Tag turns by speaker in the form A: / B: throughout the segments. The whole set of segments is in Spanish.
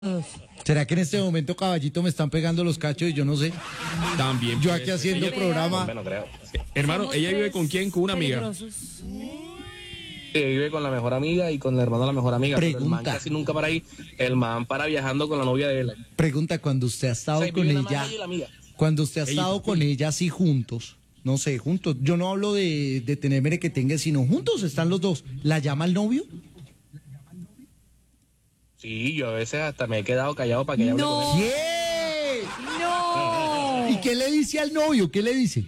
A: ¿Será que en este momento, Caballito, me están pegando los cachos y yo no sé?
B: También.
A: Yo aquí haciendo el programa.
C: No creo.
B: Hermano,
D: Somos
B: ¿ella vive
D: tres
B: con quién? ¿Con una amiga?
D: peligrosos.
C: Vive con la mejor amiga y con el hermano de la mejor amiga. Pero el man
A: Pregunta.
C: casi nunca para ahí. El man para viajando con la novia de él.
A: Pregunta, cuando usted ha estado
C: O sea,
A: con
C: vive nada más
A: ella,
C: ella y la amiga.
A: cuando usted ha
B: Ella y
A: estado
B: tú.
A: con ella así juntos, no sé, juntos, yo no hablo de tener mere que tenga, sino juntos están los dos, ¿la llama el novio?
C: Sí, yo a veces hasta me he quedado callado para que ella hable con
D: No.
C: él.
A: ¿Qué?
D: No.
A: ¿Y qué le dice al novio? ¿Qué le dice?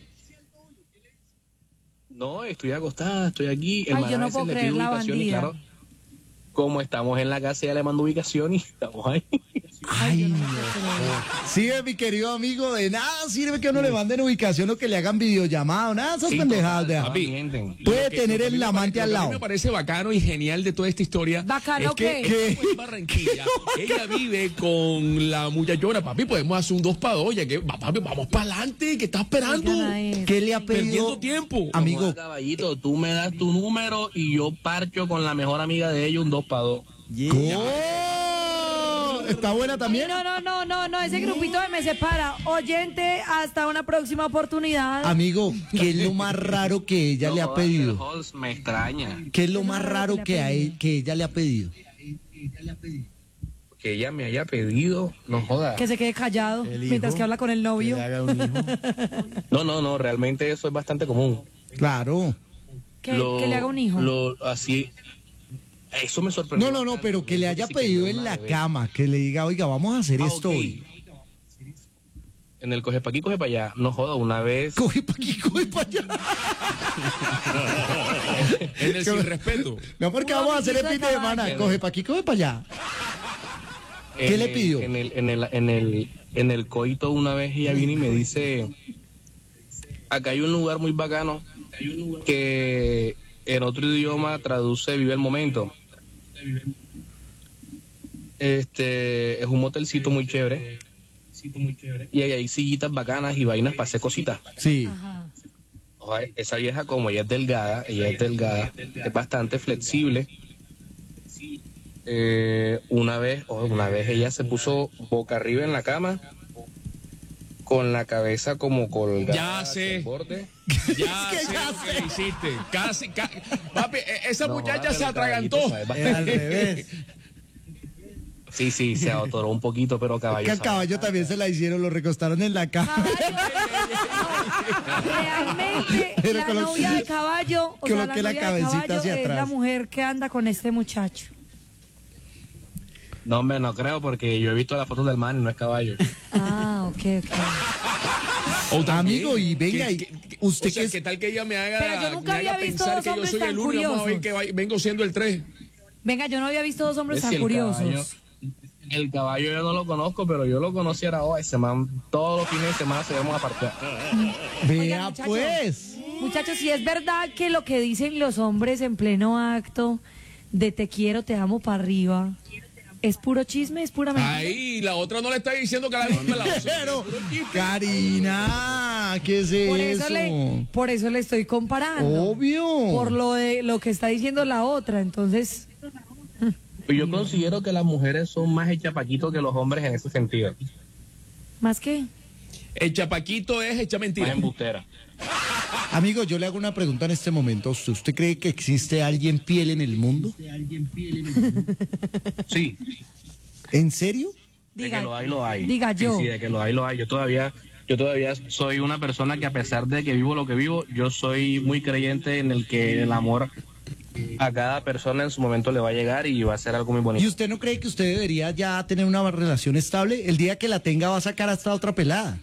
C: No, estoy acostada, estoy aquí. El
D: Ay,
C: man
D: yo
C: a
D: no
C: veces
D: puedo
C: le
D: creer
C: pide
D: la
C: ubicación y
D: bandida.
C: claro, como estamos en la casa, ella le manda ubicación y estamos ahí.
A: Ay, no. Sí, mi querido amigo, de nada sirve que uno le manden ubicación o que le hagan videollamada, nada, esas
C: Sí,
A: pendejadas.
C: total,
A: vea.
C: papi, mienten.
A: Puede
B: Lo que-
A: tener
B: lo que a mí
A: el
B: me
A: amante
B: pare-
A: al
B: lo que a mí
A: lado.
B: me parece bacano y genial de toda esta historia.
D: ¿Bacano
B: es que
D: qué?
B: ella en Barranquilla, ella vive con la muchachona, papi, podemos hacer un 2 para 2, ya que, papi, vamos para adelante, ¿qué estás esperando?
D: Oigan a él.
A: ¿Qué le ha pedido?
B: Perdiendo tiempo.
A: Amigo,
C: Como caballito, tú me das tu número y yo parcho con la mejor amiga de ella un 2 para 2.
A: ¡Oh! ¿Está buena también?
D: No, ese grupito me separa. Oyente, hasta una próxima oportunidad.
A: Amigo, ¿qué es lo más raro que ella le ha pedido?
C: Me extraña.
A: ¿Qué es lo
D: ¿Qué
A: más
D: es lo
A: raro
D: que le ha
A: que ella le ha pedido?
C: Que ella me haya pedido, no joda.
D: Que se quede callado mientras que habla con el novio.
C: No, realmente eso es bastante común.
A: Claro.
D: Que le haga un hijo.
C: Así, eso me sorprendió.
A: No, pero que le haya
C: Sí,
A: pedido
C: que
A: en
C: una
A: la
C: bebé.
A: cama, que le diga, oiga, vamos a hacer esto
C: ok.
A: hoy.
C: En el coge pa' aquí, coge pa' allá. No joda, una vez.
A: Coge pa' aquí, coge pa' allá.
B: En el sin respeto.
A: No, porque
D: Un
A: vamos a hacer el
D: amiguito
A: fin de
D: de
A: semana.
D: caballo.
A: Coge pa' aquí, coge pa' allá. ¿Qué le pidió?
C: En el coito una vez ella viene y me dice, acá hay un lugar muy bacano que en otro idioma traduce vive el momento. Es un motelcito muy chévere. Y ahí hay sillitas bacanas y vainas para hacer cositas.
A: Sí.
D: Ajá.
C: Ojalá, esa vieja, como ella es delgada, es bastante flexible. Una vez ella se puso boca arriba en la cama, con la cabeza como colgada.
B: Ya
C: hacia
B: sé.
C: el borde.
B: Ya
A: Es que
B: sé
A: ya
B: lo que
A: sé.
B: le hiciste. Papi, esa
C: No,
B: muchacha
C: joda,
B: se
C: pero
B: atragantó.
C: caballito, ¿sabes?
A: Era al revés.
C: Sí, se atoró un poquito, pero caballo.
A: Que al
C: sabe.
A: caballo también se la hicieron, lo recostaron en la cama.
D: Realmente,
A: Pero
D: la
A: colo-
D: novia de caballo, o sea, la
A: coloqué la
D: novia de
A: cabecita
D: caballo
A: hacia
D: es
A: atrás.
D: la mujer que anda con este muchacho.
C: No, hombre, no creo, porque yo he visto las fotos del man y no es caballo.
D: Ah, ok.
B: O también,
A: Amigo, y venga, y usted
B: o sea,
A: que es-
B: ¿qué tal que ella me haga,
D: Pero yo nunca
B: me haga
D: había visto
B: pensar
D: dos
B: que yo
D: hombres
B: soy
D: tan
B: el uno y vamos a ver
D: curiosos.
B: que vengo siendo el 3?
D: Venga, yo no había visto dos hombres
C: Es
D: tan
C: que el
D: curiosos.
C: El caballo yo no lo conozco, pero yo lo conocí ahora hoy. Ese man, todos los fines de semana se vamos a parquear.
A: Vea
D: Oiga, muchacho.
A: pues.
D: Muchachos, si es verdad que lo que dicen los hombres en pleno acto de te quiero, te amo para arriba, es puro chisme, es pura mentira.
B: Ahí, la otra no le está diciendo que la misma la
A: Pero, Karina, ¿qué es
D: Por eso le estoy comparando.
A: Obvio.
D: Por lo de lo que está diciendo la otra, entonces,
C: Yo considero que las mujeres son más echapaquitos que los hombres en ese sentido.
D: más que
B: El chapaquito es hecha
C: Más
B: mentira.
C: embustera.
A: Amigo, yo le hago una pregunta en este momento. ¿Usted cree que existe alguien fiel en el mundo?
C: Sí,
A: ¿En serio?
C: de
D: diga,
C: que lo hay, lo hay.
D: diga yo.
C: Sí, de que lo hay, lo hay. Yo todavía soy una persona que a pesar de que vivo lo que vivo, yo soy muy creyente en el que el amor a cada persona en su momento le va a llegar y va a ser algo muy
A: ¿Y
C: bonito.
A: usted no cree que usted debería ya tener una relación estable? El día que la tenga va a sacar hasta otra pelada.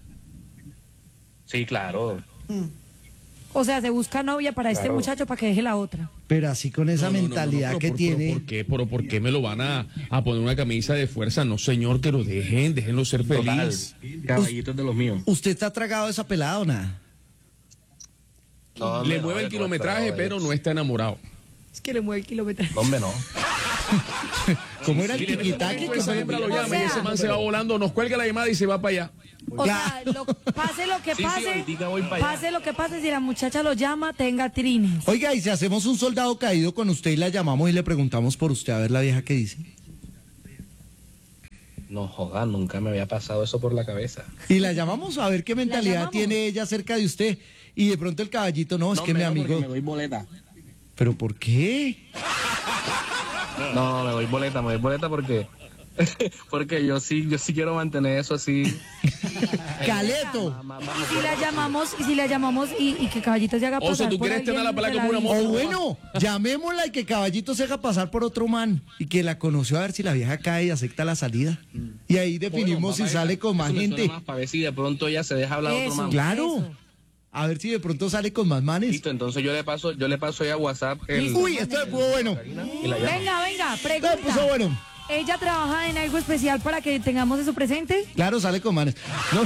C: Sí, claro.
D: O sea, se busca novia para este
C: Claro.
D: muchacho para que deje la otra.
A: Pero así con esa
B: No, no, no, no,
A: mentalidad
B: pero
A: que tiene.
B: ¿Por qué me lo van a poner una camisa de fuerza? No, señor, que lo déjenlo ser
C: Total.
B: feliz.
C: Caballitos de los míos.
A: ¿Usted está tragado de esa pelada o nada?
C: No,
B: Le
C: hombre,
B: mueve
C: no,
B: el kilometraje,
C: no,
B: pero no está enamorado.
D: Es que le mueve el kilómetro.
C: Hombre, no.
A: ¿Cómo era el
B: Mire, en este
A: tiquitaque?
B: momento esa hembra lo
D: O
B: llama y
D: sea-
B: ese man se va volando, nos cuelga la llamada y se va para allá.
D: O sea, pase lo que
C: Sí, sí,
D: pase,
C: ahoritica voy para allá.
D: pase lo que pase, si la muchacha lo llama, tenga trines.
A: Oiga, y si hacemos un soldado caído con usted y la llamamos y le preguntamos por usted, a ver la vieja qué dice.
C: No joda, nunca me había pasado eso por la cabeza.
A: Y la llamamos a ver qué mentalidad
D: llamamos?
A: tiene ella cerca de usted. Y de pronto el caballito, no, es que mi amigo...
C: Me doy boleta.
A: ¿Pero por qué?
C: No, me doy boleta porque... porque yo sí quiero mantener eso así.
A: ¡Caleto!
D: Y si la llamamos y que Caballito se haga pasar
B: O sea, ¿tú
D: por
B: quieres
D: alguien
B: tenerla para
D: de
B: como una
D: vida?
B: moto?
A: O bueno, llamémosla y que Caballito se haga pasar por otro man y que la conoció a ver si la vieja cae y acepta la salida. Y ahí definimos si sale con más gente.
C: Para ver si de pronto ella se deja hablar a otro
D: Eso.
C: man.
A: Claro.
D: Eso.
A: A ver si de pronto sale con más manes.
C: Listo, entonces yo le paso ya a WhatsApp el...
A: Uy, esto me puso bueno.
C: y la llamo.
D: Venga,
A: Esto me puso
D: pregunta.
A: bueno.
D: ¿Ella trabaja en algo especial para que tengamos eso presente?
A: Claro, sale con manes. No.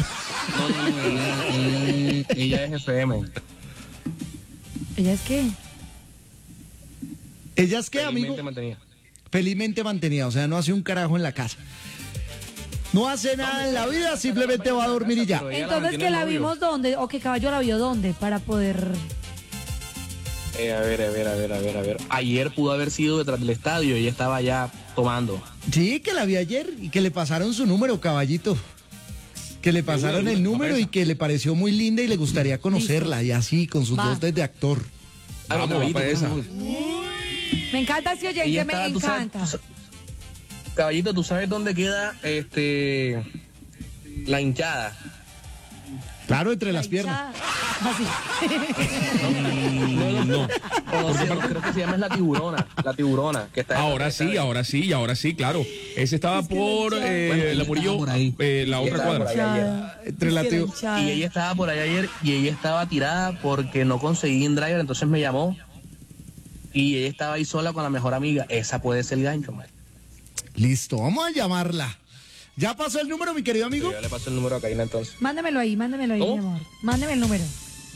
C: No, ella es FM.
D: ¿Ella es qué?
A: ¿Ella es qué, amigo?
C: Felizmente mantenida.
A: Felizmente mantenida, o sea, no hace un carajo en la casa. No hace nada en la vida, simplemente va a dormir y ya.
C: Pero ella la
D: Entonces,
C: mantiene
D: ¿que la
C: el novio.
D: vimos dónde? ¿O que Caballo la vio dónde? Para poder...
C: A ver. Ayer pudo haber sido detrás del estadio y ella estaba ya tomando.
A: Sí, que la vi ayer y que le pasaron su número, caballito. Que le pasaron el número y que le pareció muy linda y le gustaría conocerla y así, con sus
D: Va.
A: dotes de actor.
B: Vamos,
C: caballito,
B: para esa.
D: Me encanta ese oyente,
C: Ella
D: me
C: estaba,
D: encanta.
C: Caballito, ¿tú sabes dónde queda la hinchada?
A: Claro, entre las piernas.
D: Así.
B: No.
C: Creo que se llama es la tiburona, que está
B: Ahora sí, claro. Ese estaba por la Murillo,
C: por ahí.
B: la otra
C: Estaba por
B: cuadra.
C: ahí.
A: Entre la
D: Quiero
A: teo-
D: hinchada.
C: Y ella estaba por allá ayer y ella estaba tirada porque no conseguí un driver, entonces me llamó y ella estaba ahí sola con la mejor amiga. Esa puede ser el gancho, man.
A: Listo, vamos a llamarla. ¿Ya pasó el número, mi querido amigo?
C: Yo le paso el número a Karina entonces.
D: Mándemelo ahí, mi
C: ¿Cómo?
D: amor. Mándeme el número.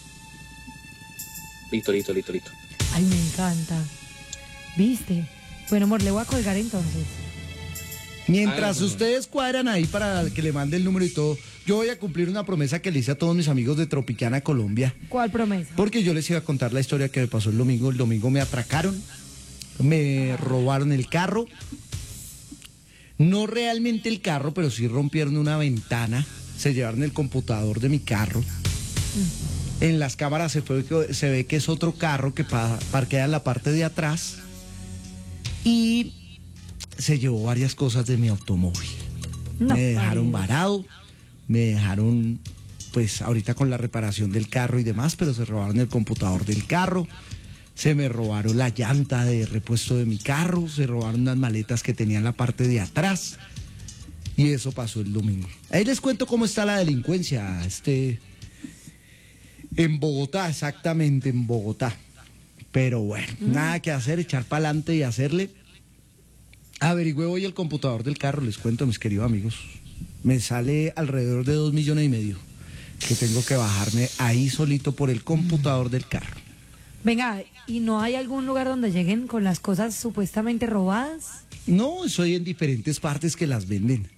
C: Listo.
D: Ay, me encanta. ¿Viste? Bueno, amor, le voy a colgar entonces.
A: Mientras ustedes cuadran ahí para que le mande el número y todo, yo voy a cumplir una promesa que le hice a todos mis amigos de Tropicana Colombia.
D: ¿Cuál promesa?
A: Porque yo les iba a contar la historia que me pasó el domingo. El domingo me atracaron, me robaron el carro. No realmente el carro, pero sí rompieron una ventana. Se llevaron el computador de mi carro. En las cámaras se ve que es otro carro que parquea en la parte de atrás. Y se llevó varias cosas de mi automóvil.
D: No,
A: Me dejaron
D: ay.
A: varado, me dejaron pues ahorita con la reparación del carro y demás, pero se robaron el computador del carro. Se me robaron la llanta de repuesto de mi carro, se robaron unas maletas que tenía en la parte de atrás. Y eso pasó el domingo. Ahí les cuento cómo está la delincuencia. En Bogotá, exactamente en Bogotá. Pero bueno, nada que hacer, echar para adelante y hacerle. Averigüé hoy el computador del carro, les cuento, mis queridos amigos. Me sale alrededor de 2,5 millones que tengo que bajarme ahí solito por el computador del carro.
D: Venga, ¿y no hay algún lugar donde lleguen con las cosas supuestamente robadas?
A: No, soy en diferentes partes que las venden.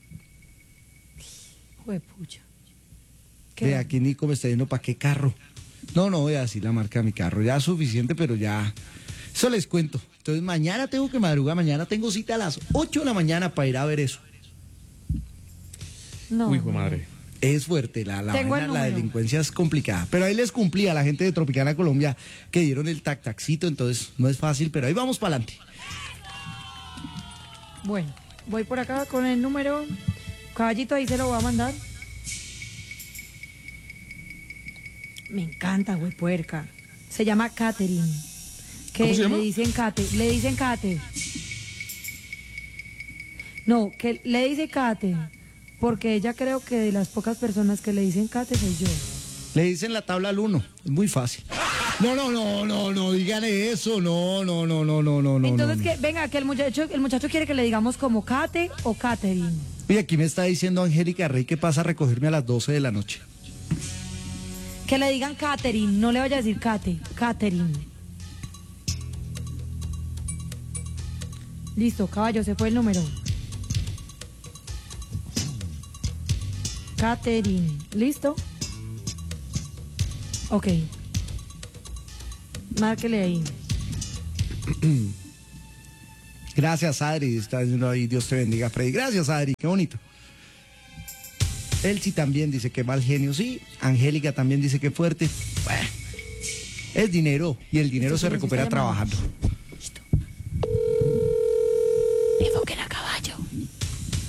D: Juepucha. ¿Qué?
A: De aquí Nico me está diciendo, ¿para qué carro? No voy a decir la marca de mi carro, ya es suficiente, pero ya, eso les cuento. Entonces mañana tengo que madrugar, mañana tengo cita a las 8 de la mañana para ir a ver eso.
D: No.
B: Uy, hijo de madre.
A: Es fuerte, la
D: Tengo el
A: vaina, la
D: número.
A: delincuencia es complicada. Pero ahí les cumplí a la gente de Tropicana Colombia que dieron el taxito, entonces no es fácil, pero ahí vamos para adelante.
D: Bueno, voy por acá con el número. Caballito, ahí se lo voy a mandar. Me encanta, güey, puerca. Se llama Catherine.
B: ¿Cómo se llama?
D: Le dicen Kate. No, que le dice Kate. Porque ella creo que de las pocas personas que le dicen Kate soy yo.
A: Le dicen la tabla al 1, es muy fácil. No, digan eso, no.
D: Entonces,
A: no.
D: que venga, que el muchacho quiere que le digamos como Kate o Catherine.
A: Y aquí me está diciendo Angélica Rey que pasa a recogerme a las 12 de la noche.
D: Que le digan Catherine, no le vaya a decir Kate, Catherine. Listo, caballo, se fue el número. Catherine, ¿listo? Ok. Márquele ahí.
A: Gracias, Adri. Está diciendo ahí, Dios te bendiga, Freddy. Gracias, Adri, qué bonito. Elsie también dice que mal genio, sí. Angélica también dice que fuerte. Bueno, es dinero y el dinero se recupera trabajando.